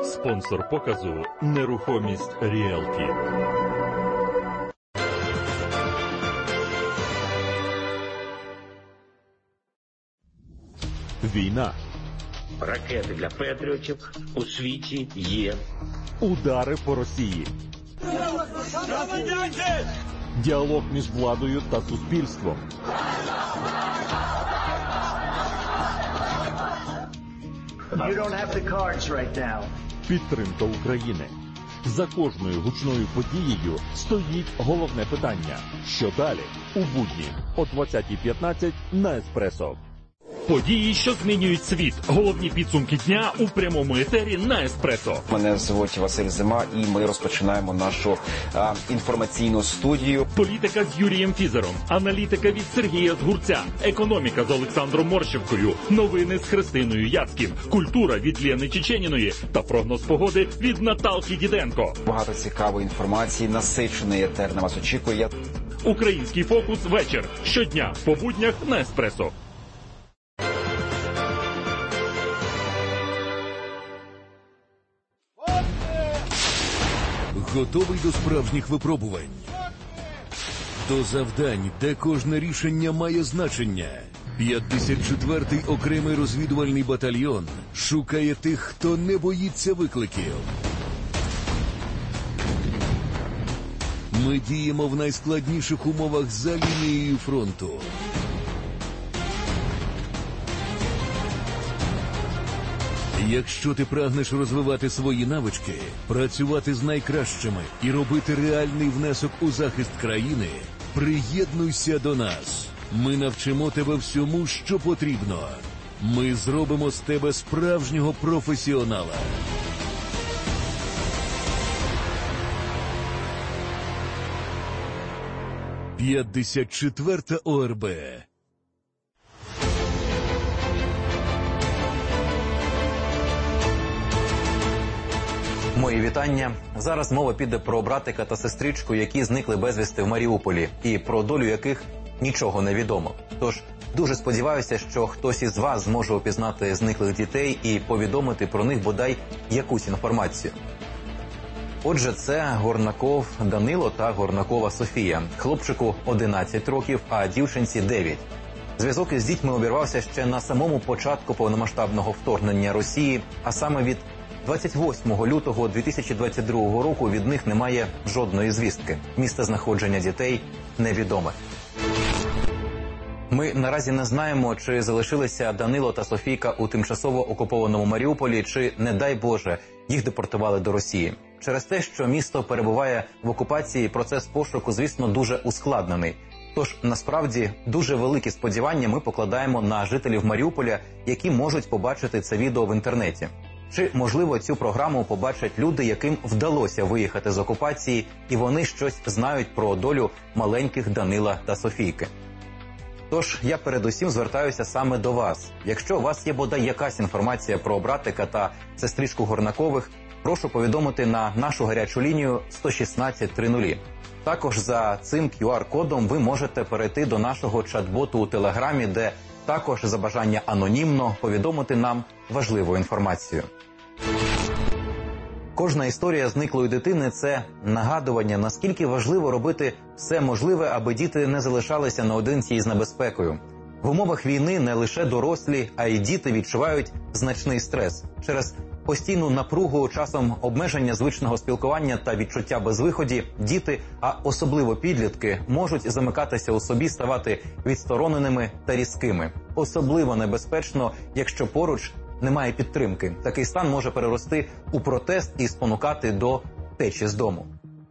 Спонсор показу «Нерухомість Ріелті». Війна. Ракети для патріотів у світі є. Удари по Росії. Діалог між владою та суспільством. You don't have the cards right now. Підтримка України. За кожною гучною подією стоїть головне питання. Що далі? У будні о 20:15 на Еспресо. Події, що змінюють світ. Головні підсумки дня у прямому етері на Еспресо. Мене звуть Василь Зима, і ми розпочинаємо нашу інформаційну студію. Політика з Юрієм Фізером, аналітика від Сергія Згурця, економіка з Олександром Морщевкою, новини з Христиною Яцьків, культура від Лєни Чеченіної та прогноз погоди від Наталки Діденко. Багато цікавої інформації, насичений етер на вас очікує. Український фокус вечір. Щодня по буднях на Еспресо. Готовий до справжніх випробувань? До завдань, де кожне рішення має значення. 54-й окремий розвідувальний батальйон шукає тих, хто не боїться викликів. Ми діємо в найскладніших умовах за лінією фронту. Якщо ти прагнеш розвивати свої навички, працювати з найкращими і робити реальний внесок у захист країни, приєднуйся до нас. Ми навчимо тебе всьому, що потрібно. Ми зробимо з тебе справжнього професіонала. – 54-та ОРБ. Мої вітання. Зараз мова піде про братика та сестричку, які зникли безвісти в Маріуполі, і про долю яких нічого не відомо. Тож, дуже сподіваюся, що хтось із вас зможе опізнати зниклих дітей і повідомити про них бодай якусь інформацію. Отже, це Горнаков Данило та Горнакова Софія. Хлопчику 11 років, а дівчинці 9. Зв'язок із дітьми обірвався ще на самому початку повномасштабного вторгнення Росії, а саме від 28 лютого 2022 року від них немає жодної звістки. Місце знаходження дітей невідоме. Ми наразі не знаємо, чи залишилися Данило та Софійка у тимчасово окупованому Маріуполі, чи, не дай Боже, їх депортували до Росії. Через те, що місто перебуває в окупації, процес пошуку, звісно, дуже ускладнений. Тож, насправді, дуже великі сподівання ми покладаємо на жителів Маріуполя, які можуть побачити це відео в інтернеті. Чи, можливо, цю програму побачать люди, яким вдалося виїхати з окупації, і вони щось знають про долю маленьких Данила та Софійки. Тож, я передусім звертаюся саме до вас. Якщо у вас є бодай якась інформація про братика та сестричку Горнакових, прошу повідомити на нашу гарячу лінію 116 30. Також за цим QR-кодом ви можете перейти до нашого чат-боту у Телеграмі, де також за бажання анонімно повідомити нам важливу інформацію. Кожна історія зниклої дитини – це нагадування, наскільки важливо робити все можливе, аби діти не залишалися наодинці із небезпекою. В умовах війни не лише дорослі, а й діти відчувають значний стрес. Через постійну напругу, часом обмеження звичного спілкування та відчуття безвиході, діти, а особливо підлітки, можуть замикатися у собі, ставати відстороненими та різкими. Особливо небезпечно, якщо поруч немає підтримки. Такий стан може перерости у протест і спонукати до течі з дому.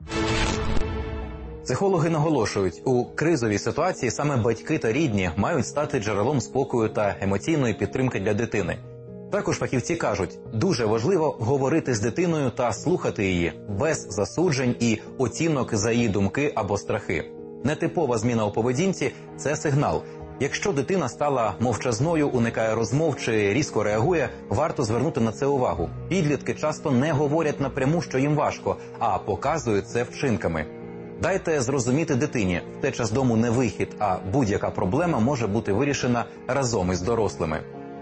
Психологи наголошують, у кризовій ситуації саме батьки та рідні мають стати джерелом спокою та емоційної підтримки для дитини. Також фахівці кажуть, дуже важливо говорити з дитиною та слухати її, без засуджень і оцінок за її думки або страхи. Нетипова зміна у поведінці – це сигнал. Якщо дитина стала мовчазною, уникає розмов чи різко реагує, варто звернути на це увагу. Підлітки часто не говорять напряму, що їм важко, а показують це вчинками. Дайте зрозуміти дитині, втеча з дому не вихід, а будь-яка проблема може бути вирішена разом із дорослими.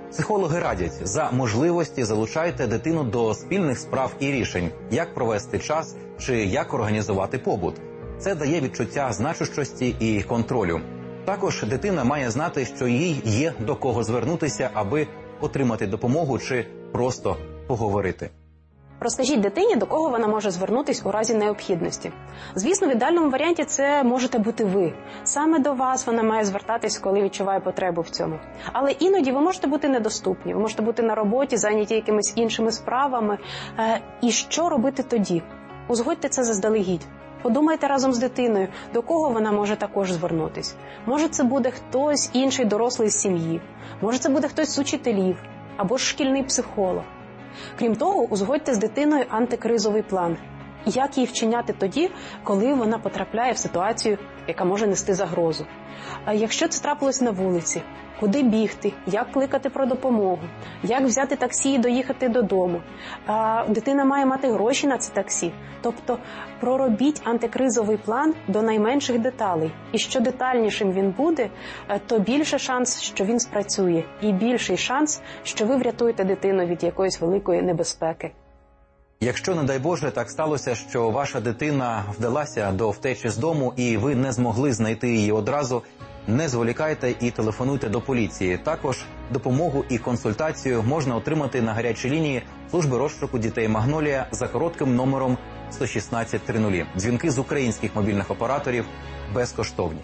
Психологи радять, за можливості залучайте дитину до спільних справ і рішень, як провести час чи як організувати побут. Це дає відчуття значущості і контролю. Також дитина має знати, що їй є до кого звернутися, аби отримати допомогу чи просто поговорити. Розкажіть дитині, до кого вона може звернутись у разі необхідності. Звісно, в ідеальному варіанті це можете бути ви. Саме до вас вона має звертатись, коли відчуває потребу в цьому. Але іноді ви можете бути недоступні, ви можете бути на роботі, зайняті якимись іншими справами. І що робити тоді? Узгодьте це заздалегідь. Подумайте разом з дитиною, до кого вона може також звернутись. Може, це буде хтось інший дорослий з сім'ї, може, це буде хтось з учителів, або ж шкільний психолог. Крім того, узгодьте з дитиною антикризовий план. Як їй вчиняти тоді, коли вона потрапляє в ситуацію, яка може нести загрозу. Якщо це трапилось на вулиці, куди бігти, як кликати про допомогу, як взяти таксі і доїхати додому. Дитина має мати гроші на це таксі. Тобто проробіть антикризовий план до найменших деталей. І що детальнішим він буде, то більше шанс, що він спрацює. І більший шанс, що ви врятуєте дитину від якоїсь великої небезпеки. Якщо, не дай Боже, так сталося, що ваша дитина вдалася до втечі з дому і ви не змогли знайти її одразу, не зволікайте і телефонуйте до поліції. Також допомогу і консультацію можна отримати на гарячій лінії служби розшуку дітей «Магнолія» за коротким номером 11600. Дзвінки з українських мобільних операторів безкоштовні.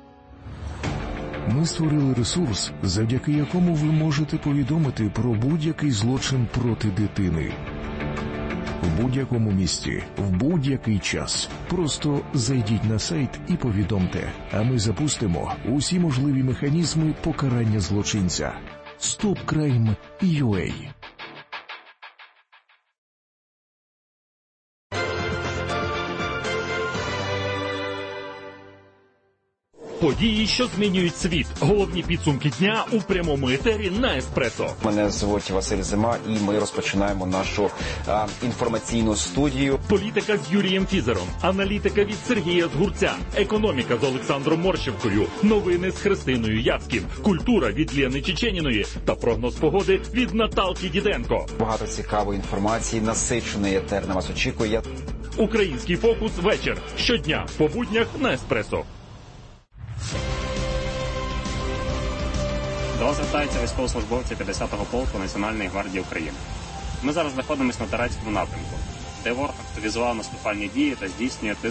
Ми створили ресурс, завдяки якому ви можете повідомити про будь-який злочин проти дитини. В будь-якому місці, в будь-який час. Просто зайдіть на сайт і повідомте, а ми запустимо усі можливі механізми покарання злочинця. StopCrime.ua. Події, що змінюють світ. Головні підсумки дня у прямому етері на Еспресо. Мене звуть Василь Зима, і ми розпочинаємо нашу інформаційну студію. Політика з Юрієм Фізером, аналітика від Сергія Згурця, економіка з Олександром Морщевкою, новини з Христиною Яцьків, культура від Лєни Чеченіної та прогноз погоди від Наталки Діденко. Багато цікавої інформації, насичений етер на вас очікує. Український фокус вечір. Щодня по буднях на Еспресо. До вас звертаються військовослужбовці 50-го полку Національної гвардії України. Ми зараз знаходимося на Тарацькому напрямку, де ворог активізував наступальні дії та здійснює тиск